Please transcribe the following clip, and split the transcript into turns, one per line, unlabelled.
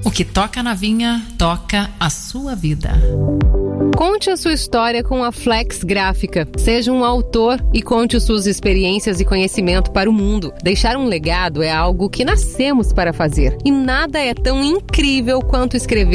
O que toca na vinha, toca a sua vida.
Conte a sua história com a Flex Gráfica. Seja um autor e conte suas experiências e conhecimento para o mundo. Deixar um legado é algo que nascemos para fazer. E nada é tão incrível quanto escrever